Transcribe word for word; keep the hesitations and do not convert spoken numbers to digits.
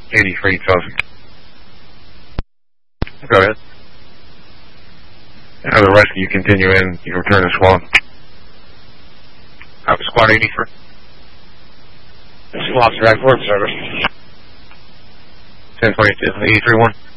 eighty-three, Chelsea. Go ahead. Have the rescue continue in. You return to squad. Copy, squad eighty-three. Squad, drag forward service. ten twenty-two, eighty-three one.